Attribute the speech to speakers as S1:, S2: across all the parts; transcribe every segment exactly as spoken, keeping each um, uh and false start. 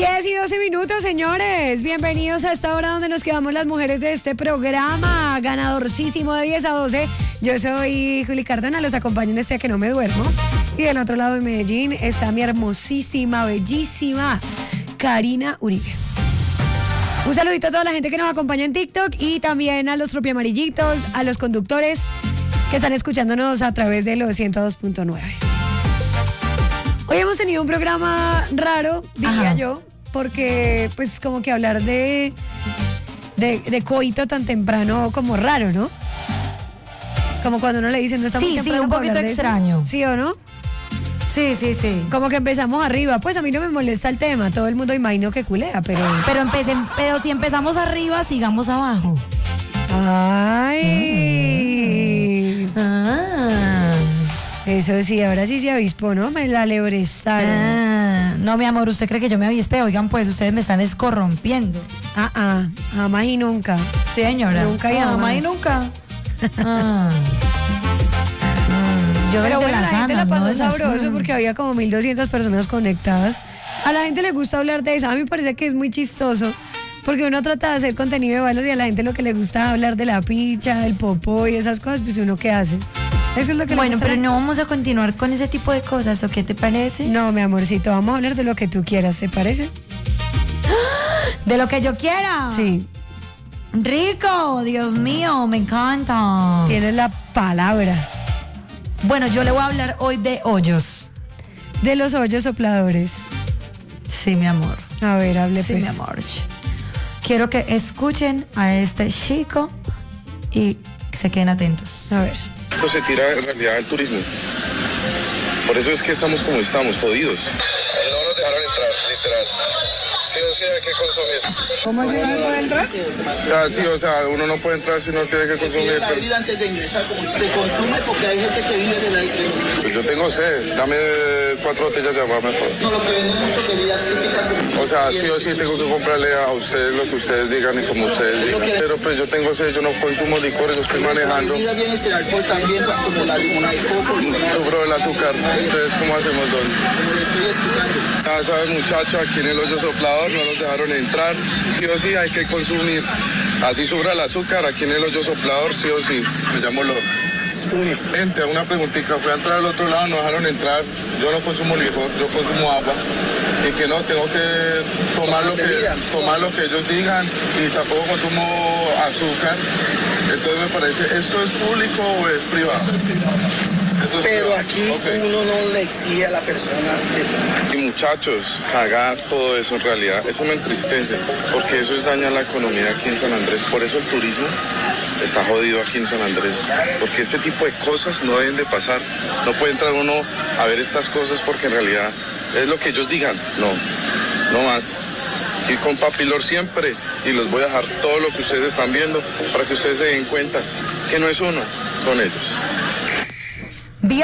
S1: diez y doce minutos, señores. Bienvenidos a esta hora donde nos quedamos las mujeres de este programa. Ganadorcísimo de diez a doce. Yo soy Juli Cardona, los acompaño en este día que no me duermo. Y del otro lado de Medellín está mi hermosísima, bellísima Karina Uribe. Un saludito a toda la gente que nos acompaña en TikTok y también a los tropiamarillitos, a los conductores que están escuchándonos a través de los ciento dos punto nueve. Hoy hemos tenido un programa raro, diría Ajá. yo, porque pues como que hablar de, de, de coito tan temprano como raro, ¿no? Como cuando uno le dicen no está muy
S2: Sí,
S1: temprano
S2: sí, un
S1: para
S2: poquito
S1: hablar de
S2: extraño.
S1: eso. ¿Sí o no?
S2: Sí, sí, sí.
S1: Como que empezamos arriba. Pues a mí no me molesta el tema, todo el mundo imagino que culea, pero...
S2: Pero, empecé, pero si empezamos arriba, sigamos abajo.
S1: Ay.
S2: Ah.
S1: Eso sí, ahora sí se avispó, ¿no? Me la lebrestaron.
S2: Ah. No, mi amor, ¿usted cree que yo me avispé? Oigan, pues ustedes me están escorrompiendo.
S1: Ah, ah, jamás y nunca.
S2: Sí, señora.
S1: Nunca y
S2: ah,
S1: jamás.
S2: Jamás y nunca. Ah. Yo
S1: Pero bueno, la
S2: sanas,
S1: gente la pasó
S2: ¿no?
S1: sabroso
S2: las...
S1: porque había como mil doscientas personas conectadas. A la gente le gusta hablar de eso. A mí me parece que es muy chistoso porque uno trata de hacer contenido de valor y a la gente lo que le gusta es hablar de la picha, del popó y esas cosas, pues uno qué hace. Eso es lo que
S2: Bueno,
S1: le gusta.
S2: pero no vamos a continuar con ese tipo de cosas, ¿o qué te parece?
S1: No, mi amorcito, vamos a hablar de lo que tú quieras, ¿te parece?
S2: De lo que yo quiera.
S1: Sí.
S2: Rico, Dios mío, me encanta.
S1: Tienes la palabra.
S2: Bueno, yo le voy a hablar hoy de hoyos.
S1: De los hoyos sopladores.
S2: Sí, mi amor.
S1: A ver, hable
S2: Sí,
S1: pues.
S2: mi amor. Quiero que escuchen a este chico y se queden atentos.
S1: A ver.
S3: Esto se tira en realidad al turismo. Por eso es que estamos como estamos, jodidos. No nos dejaron entrar, literal. Sí o sí hay que consumir.
S1: ¿Cómo así no se puede entrar?
S3: O sea, sí, o sea, uno no puede entrar si no tiene que consumir.
S4: La bebida antes de ingresar, como se consume porque hay gente que vive del aire.
S3: Pues yo tengo sed, dame cuatro botellas de agua mejor.
S4: No, lo que vendemos son bebidas típicas.
S3: O sea, sí o sí tengo que comprarle a ustedes lo que ustedes digan y como ustedes digan. Pero pues yo tengo sed, yo no consumo licores, yo estoy manejando.
S4: La bebida viene sin alcohol también, como la limonada de coco.
S3: Sufro el azúcar. Entonces, ¿cómo hacemos, don?
S4: Como le estoy explicando.
S3: Ya sabes, muchachos, aquí en el hoyo soplador no nos dejaron entrar. Sí o sí hay que consumir. Así sufra el azúcar, aquí en el hoyo soplador, sí o sí. Me llamo Lord. Gente, una preguntita. Fui a entrar al otro lado, no dejaron entrar. Yo no consumo licor, yo consumo agua. Y que no, tengo que tomar lo que, tomar lo que ellos digan. Y tampoco consumo azúcar. Entonces me parece, ¿esto es público o es privado? Esto es privado.
S4: Pero aquí
S3: Okay.
S4: uno no le exige a la persona de tomar.
S3: Y muchachos, cagar todo eso en realidad, eso me entristece, porque eso es dañar la economía aquí en San Andrés. Por eso el turismo está jodido aquí en San Andrés, porque este tipo de cosas no deben de pasar. No puede entrar uno a ver estas cosas porque en realidad es lo que ellos digan. No, no más. Y con Papilor siempre, y los voy a dejar todo lo que ustedes están viendo para que ustedes se den cuenta que no es uno, son ellos.
S2: ¿Vio?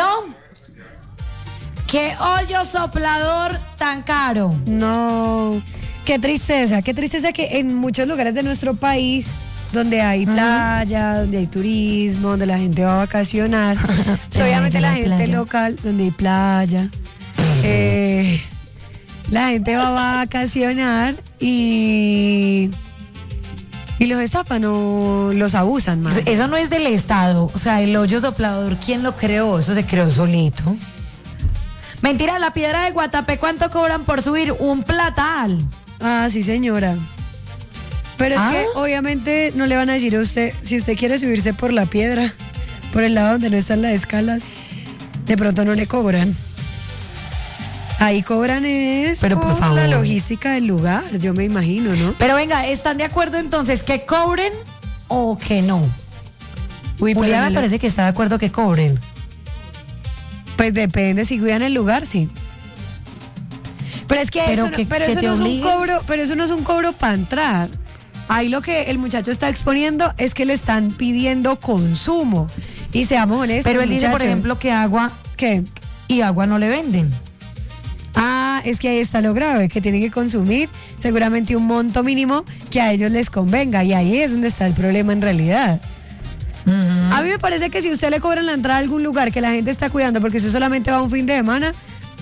S2: ¿Qué hoyo soplador tan caro?
S1: No, qué tristeza, qué tristeza que en muchos lugares de nuestro país, donde hay playa, uh-huh. donde hay turismo, donde la gente va a vacacionar, pues obviamente la gente playa. local, donde hay playa, eh, la gente va a vacacionar y... Y los destapan o los abusan más.
S2: Eso no es del Estado. O sea, el hoyo soplador, ¿quién lo creó? Eso se creó solito. Mentira, la piedra de Guatapé, ¿cuánto cobran por subir? Un platal.
S1: Ah, sí, señora. Pero es
S2: ¿Ah?
S1: que obviamente no le van a decir a usted, si usted quiere subirse por la piedra, por el lado donde no están las escalas, de pronto no le cobran. Ahí cobran es
S2: Pero por
S1: por
S2: favor.
S1: la logística del lugar, yo me imagino, ¿no?
S2: Pero venga, ¿están de acuerdo entonces que cobren o que no?
S1: Uy,
S2: Julián
S1: pero
S2: me parece que está de acuerdo que cobren.
S1: Pues depende, si cuidan el lugar, sí. Pero es que
S2: Pero
S1: eso, no,
S2: que-
S1: pero
S2: que
S1: eso
S2: te
S1: no es un
S2: obliguen.
S1: cobro, pero eso no es un cobro para entrar. Ahí lo que el muchacho está exponiendo es que le están pidiendo consumo. Y seamos honestos,
S2: Pero él dice, por
S1: muchacho.
S2: ejemplo, que agua
S1: ¿Qué?
S2: y agua no le venden.
S1: Ah, es que ahí está lo grave, que tienen que consumir seguramente un monto mínimo que a ellos les convenga. Y ahí es donde está el problema en realidad.
S2: Uh-huh.
S1: A mí me parece que si usted le cobran la entrada a algún lugar que la gente está cuidando porque usted solamente va un fin de semana,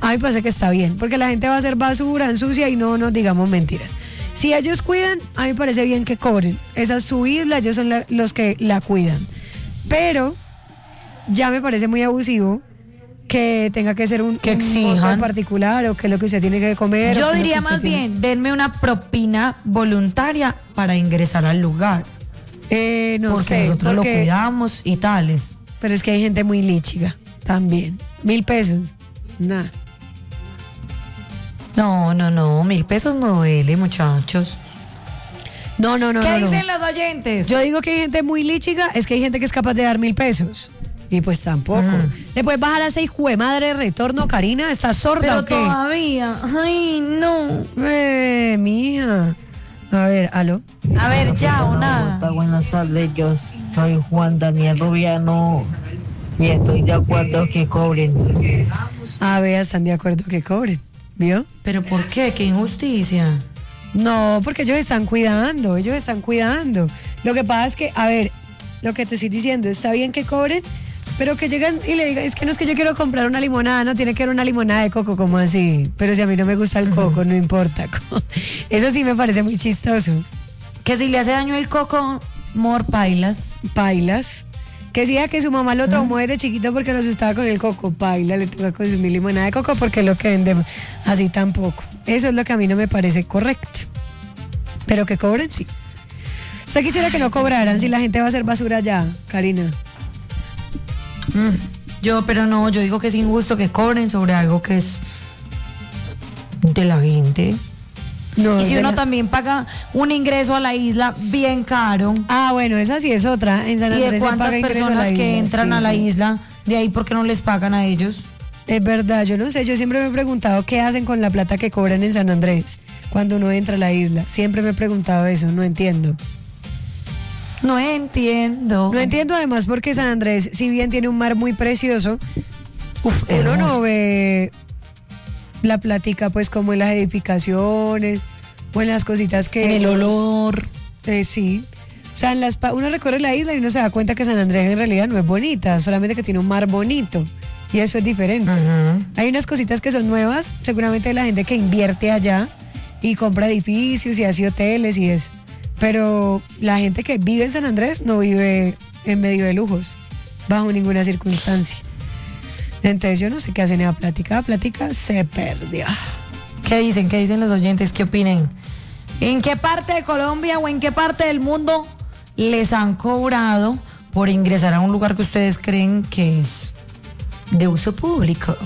S1: a mí me parece que está bien, porque la gente va a hacer basura, ensucia y no nos digamos mentiras. Si ellos cuidan, a mí me parece bien que cobren. Esa es su isla, ellos son la, los que la cuidan. Pero ya me parece muy abusivo que tenga que ser un,
S2: que
S1: un monto en particular o que es lo que usted tiene que comer.
S2: Yo diría
S1: más
S2: tiene... bien, denme una propina voluntaria para ingresar al lugar.
S1: Eh, no
S2: porque
S1: sé.
S2: nosotros
S1: porque...
S2: lo cuidamos y tales.
S1: Pero es que hay gente muy líchiga también. Mil pesos. Nada.
S2: No, no, no, mil pesos no duele, muchachos.
S1: No, no, no.
S2: ¿Qué
S1: no,
S2: dicen
S1: no.
S2: los oyentes?
S1: Yo digo que hay gente muy líchiga, es que hay gente que es capaz de dar mil pesos. Y pues tampoco. Mm. ¿Le puedes bajar a ese hijo de madre retorno, Karina? ¿Estás sorda
S2: Pero
S1: o qué?
S2: todavía. Ay, no.
S1: Eh, mija. A ver, aló.
S2: A ver, ya o nada.
S5: Buenas tardes, yo soy Juan Daniel Rubiano y estoy de acuerdo que cobren.
S1: A ver, están de acuerdo que cobren. ¿Vio?
S2: ¿Pero por qué? ¿Qué injusticia?
S1: No, porque ellos están cuidando, ellos están cuidando. Lo que pasa es que, a ver, lo que te estoy diciendo, está bien que cobren, pero que llegan y le digan, es que no es que yo quiero comprar una limonada, no, tiene que haber una limonada de coco, como así. Pero si a mí no me gusta el coco, uh-huh. no importa. Eso sí me parece muy chistoso.
S2: Que si le hace daño el coco, mor pailas.
S1: Pailas. Que decía que su mamá lo traumó desde chiquito porque lo asustaba con el coco. Paila, le toca consumir limonada de coco porque es lo que vendemos. Así tampoco. Eso es lo que a mí no me parece correcto. Pero que cobren, sí. ¿Usted quisiera que no cobraran si la gente va a hacer basura ya, Karina?
S2: Mm, yo, pero no, yo digo que es injusto que cobren sobre algo que es de la gente. No, y si uno la... también paga un ingreso a la isla bien caro.
S1: Ah, bueno, esa sí es otra. En San Andrés
S2: ¿y de cuántas
S1: se paga
S2: personas
S1: que
S2: isla? entran sí, a la
S1: sí.
S2: isla? De ahí, ¿por qué no les pagan a ellos?
S1: Es verdad, yo no sé. Yo siempre me he preguntado qué hacen con la plata que cobran en San Andrés cuando uno entra a la isla. Siempre me he preguntado eso, no entiendo.
S2: No entiendo.
S1: No entiendo además porque San Andrés, si bien tiene un mar muy precioso, uf, uno hermoso. No ve la plática pues como en las edificaciones o en las cositas que...
S2: En el olor.
S1: Eh, sí. O sea, en las, uno recorre la isla y uno se da cuenta que San Andrés en realidad no es bonita, solamente que tiene un mar bonito. Y eso es diferente. Uh-huh. Hay unas cositas que son nuevas, seguramente la gente que invierte allá y compra edificios y hace hoteles y eso. Pero la gente que vive en San Andrés no vive en medio de lujos, bajo ninguna circunstancia. Entonces yo no sé qué hacen en la plática. La plática se perdió.
S2: ¿Qué dicen? ¿Qué dicen los oyentes? ¿Qué opinan? ¿En qué parte de Colombia o en qué parte del mundo les han cobrado por ingresar a un lugar que ustedes creen que es de uso público?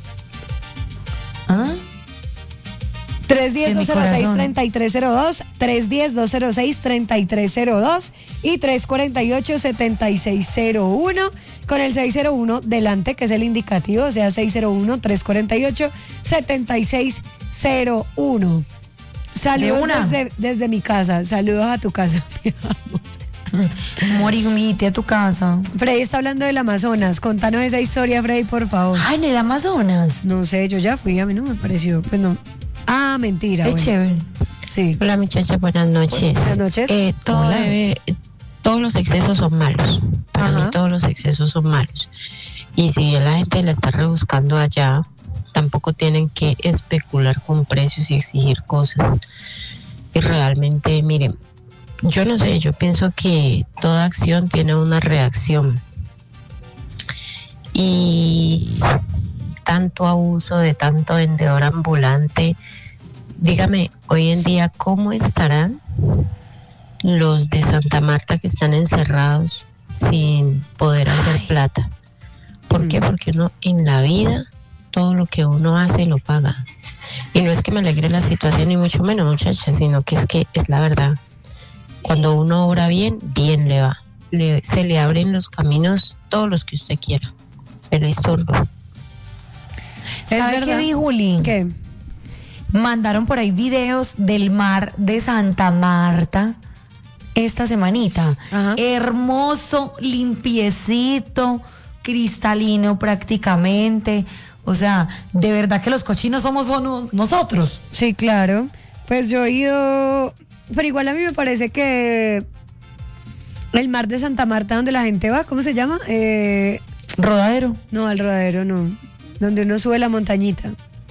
S2: ¿Ah?
S1: tres uno cero, dos cero seis, tres tres cero dos, tres uno cero, dos cero seis, tres tres cero dos y tres cuatro ocho, siete seis cero uno con el seis cero uno delante, que es el indicativo, o sea, seis cero uno, tres cuatro ocho, siete seis cero uno. Saludos desde, desde mi casa, saludos a tu casa, mi amor.
S2: Morimite a tu casa.
S1: Freddy está hablando del Amazonas, contanos esa historia, Freddy, por favor.
S2: Ay, en el Amazonas.
S1: No sé, yo ya fui, a mí no me pareció, pues no. Ah, mentira.
S2: Es
S1: bueno.
S2: chévere.
S1: Sí.
S6: Hola muchachas, buenas noches.
S1: Buenas noches.
S6: Eh, todo debe, todos los excesos son malos. Para Ajá. mí todos los excesos son malos. Y si la gente la está rebuscando allá, tampoco tienen que especular con precios y exigir cosas. Y realmente, miren, yo no sé, yo pienso que toda acción tiene una reacción. Y tanto abuso de tanto vendedor ambulante. Dígame, hoy en día, ¿cómo estarán los de Santa Marta que están encerrados sin poder hacer Ay. plata? ¿Por qué? Porque uno en la vida, todo lo que uno hace lo paga. Y no es que me alegre la situación, ni mucho menos, muchachas, sino que es que es la verdad. Cuando uno obra bien, bien le va. Le, se le abren los caminos, todos los que usted quiera. Feliz turno.
S2: ¿Sabe qué vi, Juli?
S1: ¿Qué?
S2: Mandaron por ahí videos del mar de Santa Marta esta semanita. Ajá. Hermoso, limpiecito, cristalino prácticamente. O sea, de verdad que los cochinos somos nosotros.
S1: Sí, claro. Pues yo he ido, pero igual a mí me parece que el mar de Santa Marta, donde la gente va, ¿cómo se llama? Eh,
S2: Rodadero.
S1: No, al Rodadero no. Donde uno sube la montañita.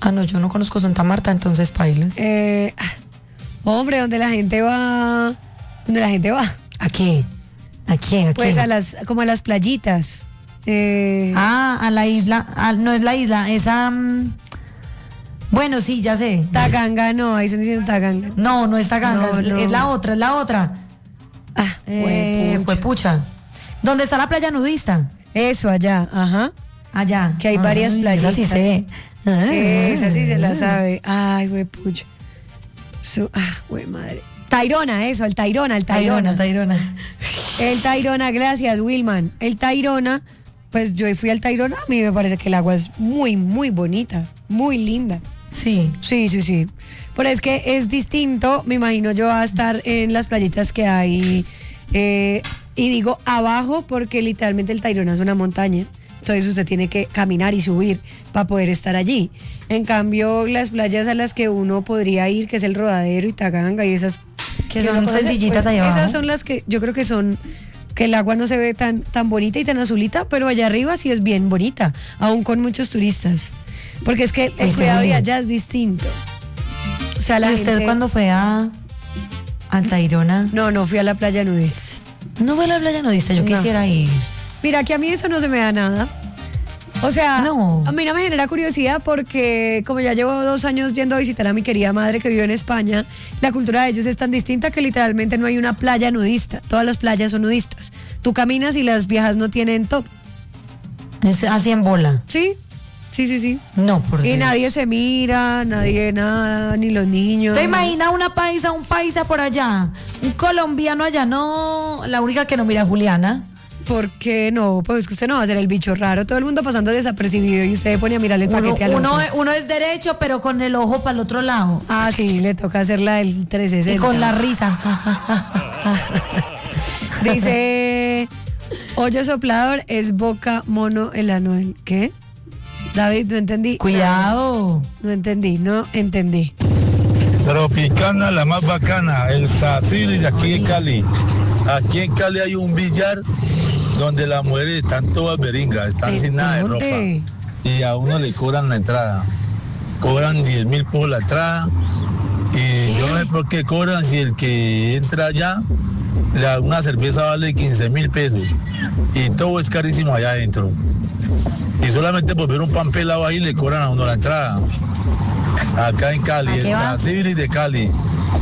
S2: Ah, no, yo no conozco Santa Marta, entonces bailes.
S1: Eh, hombre, donde la gente va, donde la gente va.
S2: ¿A qué? ¿A qué? ¿A
S1: Pues
S2: qué?
S1: a las, como a las playitas. Eh,
S2: Ah, a la isla, ah, no es la isla, esa... mm, bueno, sí, ya sé.
S1: Taganga, no, ahí están diciendo Taganga.
S2: No, no es Taganga,
S1: No,
S2: es,
S1: no.
S2: es la otra, es la otra.
S1: Ah,
S2: Eh,
S1: huepucha.
S2: Huepucha. ¿Dónde está la playa nudista?
S1: Eso, allá, ajá.
S2: Allá.
S1: Que hay varias
S2: Ay,
S1: playitas.
S2: esa sí sé.
S1: Esa sí se la sabe. Ay, güey, pucha. Su, ah, güey, madre. Tairona, eso, el Tairona, el Tairona.
S2: Tairona, Tairona.
S1: El Tairona, gracias, Wilman. El Tairona, pues yo fui al Tairona, a mí me parece que el agua es muy, muy bonita, muy linda.
S2: Sí.
S1: Sí, sí, sí. Pero es que es distinto, me imagino yo a estar en las playitas que hay, eh, y digo abajo porque literalmente el Tairona es una montaña. Entonces usted tiene que caminar y subir para poder estar allí. En cambio, las playas a las que uno podría ir, que es el Rodadero y Taganga y esas...
S2: Que
S1: uno
S2: son
S1: conoce,
S2: sencillitas allá
S1: esas
S2: abajo.
S1: son las que yo creo que son... que el agua no se ve tan, tan bonita y tan azulita, pero allá arriba sí es bien bonita, aún con muchos turistas. Porque es que el
S2: Pues
S1: cuidado de
S2: sí.
S1: allá es distinto. O sea, la
S2: ¿Y usted
S1: gente...
S2: cuando fue a, a Tairona?
S1: No, no fui a la playa nudista.
S2: No fue a la playa nudista, yo
S1: No.
S2: quisiera ir.
S1: Mira, que a mí eso no se me da nada. O sea,
S2: No.
S1: a mí no me genera curiosidad porque como ya llevo dos años yendo a visitar a mi querida madre que vive en España, la cultura de ellos es tan distinta que literalmente no hay una playa nudista. Todas las playas son nudistas. Tú caminas y las viejas no tienen top.
S2: Es así en bola.
S1: ¿Sí? Sí, sí, sí.
S2: No, por
S1: Y
S2: Dios.
S1: nadie se mira, nadie nada, ni los niños.
S2: ¿Te imaginas una paisa, un paisa por allá? Un colombiano allá, no. La única que no mira a Juliana.
S1: ¿Por qué no? Pues es que usted no va a ser el bicho raro. Todo el mundo pasando desapercibido y usted pone a mirarle el
S2: Uno,
S1: paquete al
S2: uno,
S1: otro.
S2: uno es derecho, pero con el ojo para el otro lado.
S1: Ah, sí, le toca hacerla del trescientos
S2: Y
S1: sesenta.
S2: con la risa.
S1: Dice, hoyo soplador es boca mono el anuel. ¿Qué? David, no entendí.
S2: Cuidado.
S1: No entendí, no entendí.
S7: Tropicana, la más bacana, el Tafili de aquí en Cali. Aquí en Cali hay un billar donde las mujeres están todas beringas, están
S1: ¿En
S7: sin nada de
S1: dónde?
S7: ropa. Y a uno le cobran la entrada. Cobran diez mil por la entrada. Y yo no sé por qué cobran si el que entra allá, la- una cerveza vale quince mil pesos. Y todo es carísimo allá adentro. Y solamente por ver un pan pelado ahí le cobran a uno la entrada. Acá en Cali,
S2: ¿A
S7: el
S2: qué va?
S7: Tafili de Cali.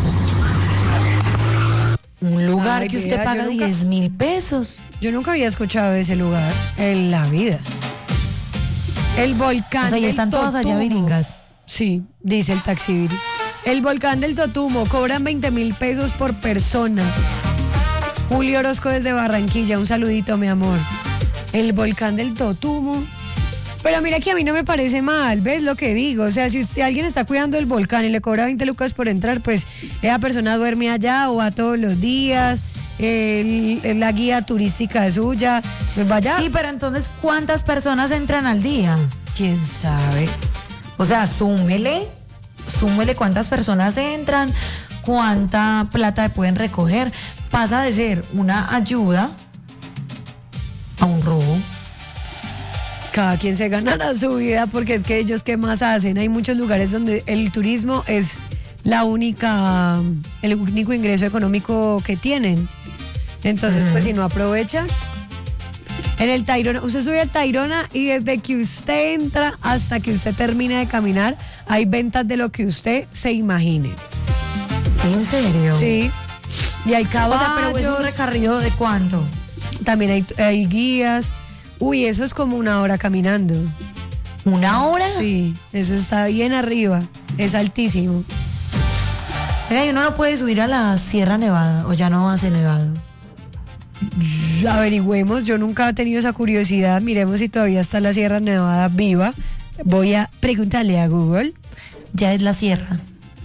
S2: Un lugar
S1: Ay,
S2: que usted
S1: vea,
S2: paga
S1: yo nunca-
S2: diez mil pesos.
S1: Yo nunca había escuchado de ese lugar en la vida. El volcán
S2: O sea, y
S1: del
S2: están todas allá
S1: Totumo.
S2: viringas.
S1: Sí, dice el taxibiri. El volcán del Totumo cobran veinte mil pesos por persona. Julio Orozco desde Barranquilla, un saludito, mi amor. El volcán del Totumo. Pero mira que a mí no me parece mal, ¿ves lo que digo? O sea, si, si alguien está cuidando el volcán y le cobra veinte lucas por entrar, pues esa persona duerme allá o va todos los días, el- el- la guía turística es suya, pues vaya.
S2: Sí, pero entonces, ¿cuántas personas entran al día?
S1: ¿Quién sabe?
S2: O sea, súmele, súmele cuántas personas entran, cuánta plata pueden recoger. Pasa de ser una ayuda a un robo.
S1: Cada quien se ganará su vida porque es que ellos qué más hacen. Hay muchos lugares donde el turismo es la única, el único ingreso económico que tienen. Entonces, pues si no aprovechan. En el Tayrona, usted sube al Tayrona y desde que usted entra hasta que usted termina de caminar, hay ventas de lo que usted se imagine.
S2: ¿En serio?
S1: Sí. Y hay
S2: O
S1: caballos.
S2: sea, pero es un recorrido de cuánto?
S1: También hay, hay guías. Uy, eso es como una hora caminando.
S2: ¿Una hora?
S1: Sí, eso está bien arriba, es altísimo.
S2: Venga, y uno no puede subir a la Sierra Nevada, o ya no hace nevado.
S1: Averigüemos, yo nunca he tenido esa curiosidad, miremos si todavía está la Sierra Nevada viva. Voy a preguntarle a Google.
S2: Ya es la sierra.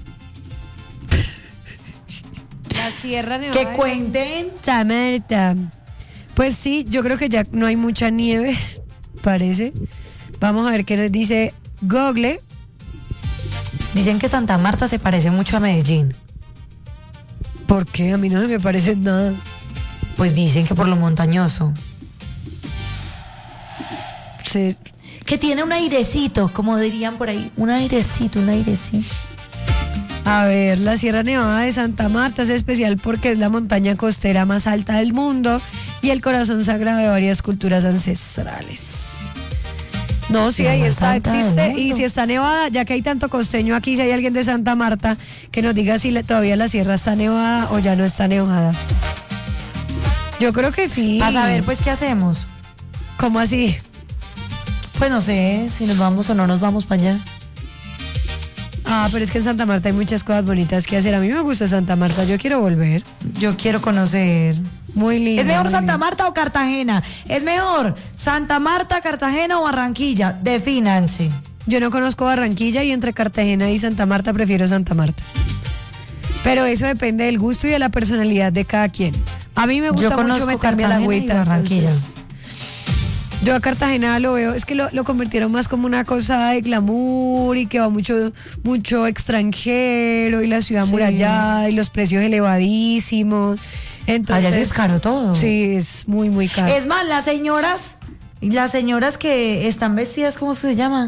S1: La Sierra Nevada.
S2: Que cuenten.
S1: Tamarta. Pues sí, yo creo que ya no hay mucha nieve, parece. Vamos a ver qué nos dice Google.
S2: Dicen que Santa Marta se parece mucho a Medellín.
S1: ¿Por qué? A mí no me parece nada.
S2: Pues dicen que por lo montañoso.
S1: Sí.
S2: que tiene un airecito, como dirían por ahí, un airecito, un airecito.
S1: A ver, la Sierra Nevada de Santa Marta es especial porque es la montaña costera más alta del mundo y el corazón sagrado de varias culturas ancestrales. No, sí,
S2: La
S1: ahí
S2: más
S1: está,
S2: alta del
S1: existe.
S2: mundo.
S1: Y si está nevada, ya que hay tanto costeño aquí, si hay alguien de Santa Marta, que nos diga si le- todavía la sierra está nevada o ya no está nevada. Yo creo que sí.
S2: A saber, pues, ¿qué hacemos?
S1: ¿Cómo así?
S2: Pues no sé si nos vamos o no nos vamos para allá.
S1: Ah, pero es que en Santa Marta hay muchas cosas bonitas que hacer. A mí me gusta Santa Marta, yo quiero volver.
S2: Yo quiero conocer.
S1: Muy lindo.
S2: ¿Es mejor
S1: muy
S2: Santa
S1: lindo.
S2: Marta o Cartagena? ¿Es mejor Santa Marta, Cartagena o Barranquilla? Defínanse.
S1: Yo no conozco Barranquilla y entre Cartagena y Santa Marta prefiero Santa Marta. Pero eso depende del gusto y de la personalidad de cada quien. A mí me gusta mucho
S2: conozco
S1: meterme a la
S2: Cartagena y
S1: agüita.
S2: Barranquilla.
S1: entonces, yo a Cartagena lo veo, es que lo, lo convirtieron más como una cosa de glamour y que va mucho, mucho extranjero y la ciudad
S2: Sí.
S1: amurallada y los precios elevadísimos. Entonces,
S2: Allá sí es caro todo.
S1: Sí, es muy, muy caro.
S2: Es más, las señoras, las señoras que están vestidas, ¿cómo es que se llama?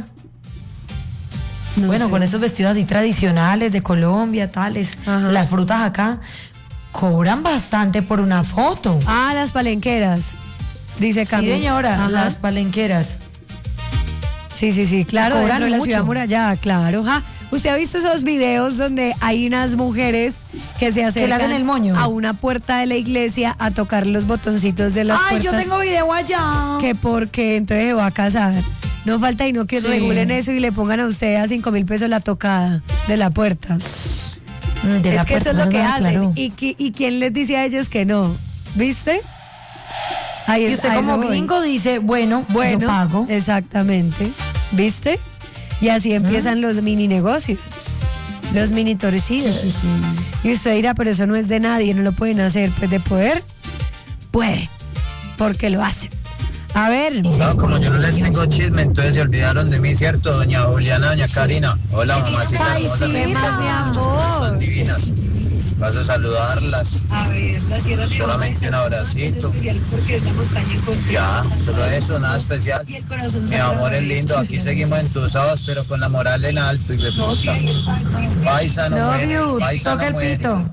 S1: No
S2: bueno,
S1: sé.
S2: con esos vestidos así tradicionales de Colombia, tales,
S1: Ajá.
S2: las frutas acá, cobran bastante por una foto.
S1: Ah, las palenqueras, dice
S2: Sí,
S1: Cami.
S2: señora,
S1: Ajá.
S2: las palenqueras.
S1: Sí, sí, sí, claro,
S2: Cobran
S1: dentro de la
S2: mucho.
S1: ciudad amurallada, claro. Ja. ¿Usted ha visto esos videos donde hay unas mujeres que se acercan
S2: le hacen el moño?
S1: a una puerta de la iglesia a tocar los botoncitos de las
S2: Ay,
S1: puertas?
S2: yo tengo video allá.
S1: Que porque entonces se va a casar. No falta y no que
S2: Sí.
S1: regulen eso y le pongan a usted a cinco mil pesos la tocada de la puerta.
S2: Mm, de
S1: es
S2: la
S1: que eso
S2: puerta,
S1: es lo
S2: no,
S1: que
S2: no,
S1: hacen.
S2: claro.
S1: ¿Y, qui- ¿Y quién les dice a ellos que no? ¿Viste? Ahí
S2: Y
S1: es-
S2: usted
S1: a
S2: como
S1: eso voy.
S2: gringo dice, bueno,
S1: Bueno,
S2: yo pago.
S1: exactamente. ¿Viste? Y así empiezan los mini negocios, los mini torcidos.
S2: Sí, sí, sí.
S1: Y usted dirá, pero eso no es de nadie, no lo pueden hacer. Pues de poder, puede, porque lo hacen. A ver,
S8: No, como yo no les tengo chisme, entonces se olvidaron de mí, ¿cierto? Doña Juliana, doña Karina. Hola, mamacita
S2: Ay,
S8: hermosa.
S2: sí,
S8: feliz
S2: ma,
S8: día,
S2: mi
S8: ¿cómo
S1: amor.
S8: están divinas? Paso a saludarlas.
S1: a ver, la Sierra Nevada
S8: Solamente
S1: de
S8: un
S1: Santa Marta es
S8: abracito.
S1: especial porque es la montaña costera.
S8: Ya, solo eso, nada especial.
S1: Y el corazón
S8: Mi
S1: sagrado
S8: amor es
S1: de
S8: lindo, aquí
S1: Jesús.
S8: seguimos entusados, pero con la moral en alto y reputa. Paisa no
S2: Love
S8: muere,
S2: you,
S8: paisa
S2: toca
S8: no
S2: el
S8: muere.
S2: pito.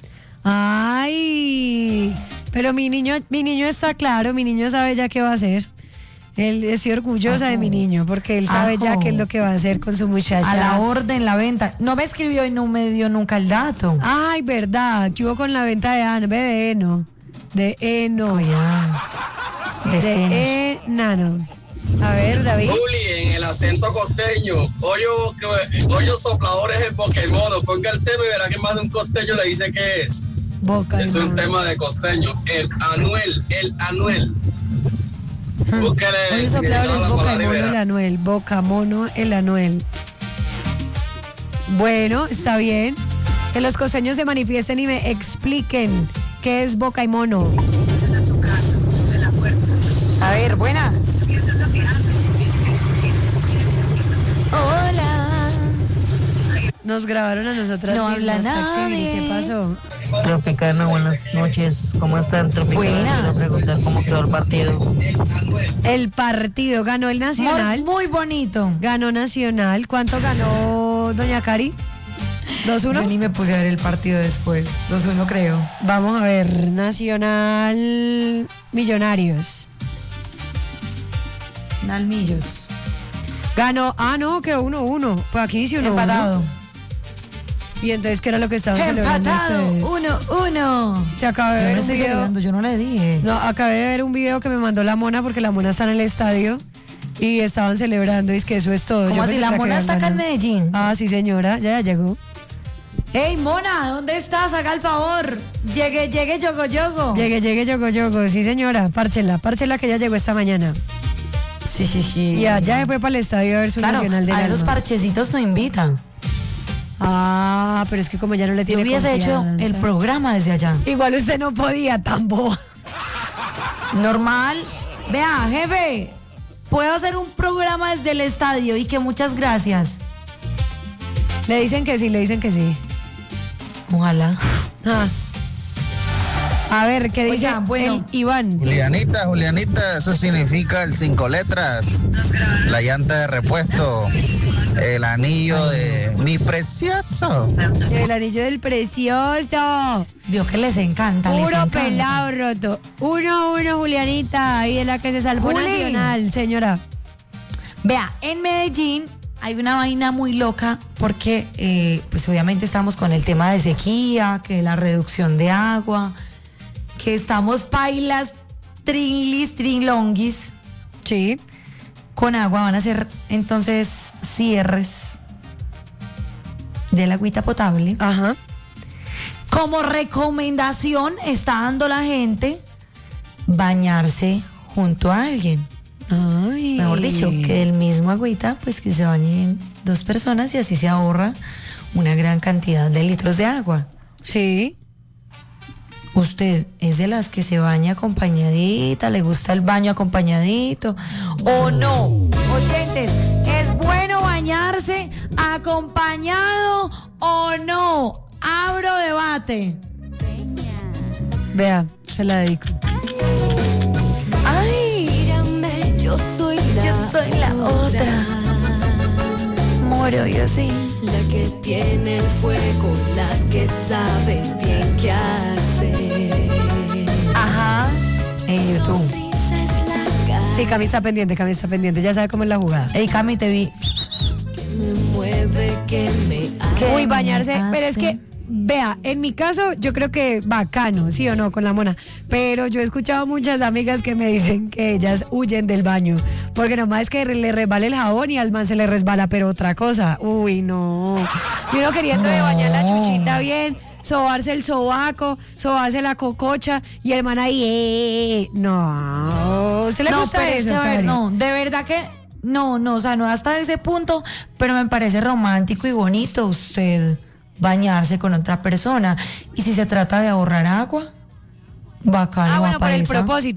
S1: Ay, pero mi niño, mi niño está claro, mi niño sabe ya qué va a hacer. Él estoy orgullosa de mi niño porque él sabe ya
S2: Ajo.
S1: qué es lo que va a hacer con su muchacha.
S2: A la orden, la venta. No me escribió y no me dio nunca el dato.
S1: Ay, verdad, ¿qué hubo con la venta de Ano? Ve de Eno. De Eno.
S2: De cenas.
S1: De Enano. A ver, David.
S9: Juli, en el acento costeño, hoyo, que- hoyo soplador es el Pokémon. Ponga el tema y verá que más de un costeño le dice que es.
S1: Boca.
S9: Es un
S1: hermano.
S9: tema de costeño. El Anuel, el Anuel. Búsquele
S1: Hoy
S9: el
S1: soplador
S9: significado
S1: es
S9: de la
S1: Boca
S9: palabra y
S1: Mono el
S9: verá.
S1: Anuel. Boca Mono el Anuel. Bueno, está bien. Que los costeños se manifiesten y me expliquen qué es Boca y Mono.
S2: A ver, buena. Hola.
S1: Nos grabaron a nosotras
S2: No
S1: mismas,
S2: habla
S1: Taxi, ¿qué
S2: nadie.
S1: pasó?
S5: Tropicana, buenas noches. ¿Cómo están, Tropicana?
S2: Buenas.
S5: Quiero preguntar cómo quedó el partido.
S1: El partido ganó el Nacional.
S2: Muy, muy bonito.
S1: Ganó Nacional. ¿Cuánto ganó Doña Cari? ¿dos uno?
S2: Yo ni me puse a ver el partido después. dos uno creo.
S1: Vamos a ver. Nacional Millonarios.
S2: Nalmillos.
S1: Ganó. Ah, no, quedó uno uno. Pues aquí dice uno uno.
S2: Empatado.
S1: Y entonces, ¿qué era lo que estaban celebrando
S2: Empatado.
S1: ustedes?
S2: Uno, uno.
S1: Se acaba de
S2: Yo
S1: ver
S2: no
S1: un
S2: estoy
S1: video.
S2: celebrando, yo no le dije.
S1: No, acabé de ver un video que me mandó la Mona porque la Mona está en el estadio y estaban celebrando y es que eso es todo.
S2: ¿Cómo
S1: Yo
S2: así?
S1: pensé
S2: La
S1: que
S2: Mona
S1: habían
S2: está acá en
S1: ganado.
S2: Medellín.
S1: Ah, sí, señora, ya, ya llegó.
S2: Ey, Mona, ¿dónde estás? Haga el favor. Llegue, llegue, yogo, yogo.
S1: Llegue, llegue, yogo, yogo. Sí, señora, párchela, párchela que ya llegó esta mañana.
S2: Sí, sí, sí.
S1: Y allá se fue para el estadio a ver su
S2: Claro,
S1: Nacional del
S2: a esos
S1: alma.
S2: parchecitos no invitan.
S1: Ah, pero es que como ya no le
S2: Yo
S1: tiene
S2: hubiese hecho
S1: confianza.
S2: el programa desde allá.
S1: Igual usted no podía, tan boba.
S2: Normal. Vea, jefe, puedo hacer un programa desde el estadio y que muchas gracias.
S1: Le dicen que sí, le dicen que sí.
S2: Ojalá.
S1: Ah. A ver, ¿qué dice
S2: Oiga, bueno.
S1: el Iván?
S8: Julianita, Julianita, eso significa el cinco letras, la llanta de repuesto, el anillo de mi precioso.
S1: El anillo del precioso.
S2: Dios que les encanta, les
S1: Puro
S2: encanta.
S1: pelado roto. Uno a uno, Julianita. Ahí es la que se salvó
S2: Juli.
S1: nacional, señora.
S2: Vea, en Medellín hay una vaina muy loca porque eh, pues obviamente estamos con el tema de sequía, que la reducción de agua, que estamos pailas, trinlis, trinlonguis.
S1: Sí.
S2: Con agua van a ser entonces cierres de la agüita potable.
S1: Ajá.
S2: Como recomendación está dando la gente bañarse junto a alguien.
S1: Ay.
S2: Mejor dicho, que del mismo agüita, pues que se bañen dos personas y así se ahorra una gran cantidad de litros de agua.
S1: Sí.
S2: ¿Usted es de las que se baña acompañadita? ¿Le gusta el baño acompañadito? ¿O no? Oyentes, ¿es bueno bañarse acompañado o no? Abro debate.
S1: Vea, se la dedico.
S2: Ay, mírame, yo soy la, yo soy la otra. Moro, yo sí.
S10: La que tiene el fuego, la que sabe bien qué hacer.
S2: Ajá. En YouTube.
S1: Sí, Cami está pendiente, Cami está pendiente. Ya sabe cómo es la jugada.
S2: Ey, Cami, te vi.
S10: Que me mueve, que me hace.
S1: Uy, bañarse. Pero es que, vea, en mi caso, yo creo que bacano, sí o no, con la mona. Pero yo he escuchado muchas amigas que me dicen que ellas huyen del baño. Porque nomás es que le resbala el jabón y al man se le resbala, pero otra cosa. Uy, no. Y uno queriendo de bañar la chuchita bien, sobarse el sobaco, sobarse la cococha y el man ahí, eh, no. ¿Se le
S2: no,
S1: gusta
S2: pero es
S1: eso,
S2: que, a ver,
S1: Cari?
S2: no, de verdad que no, no, o sea, no hasta ese punto, pero me parece romántico y bonito usted bañarse con otra persona. Y si se trata de ahorrar agua, bacano.
S1: Ah,
S2: va
S1: bueno, por el
S2: para esa.
S1: propósito.